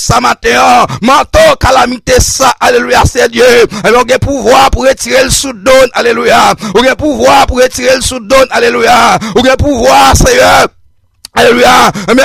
ça matin, manteau calamité ça, alléluia, c'est Dieu. Et on a pouvoir pour retirer le sous-don, alléluia. On a pouvoir pour retirer le sous-don, alléluia. On a pouvoir, Seigneur. Alléluia.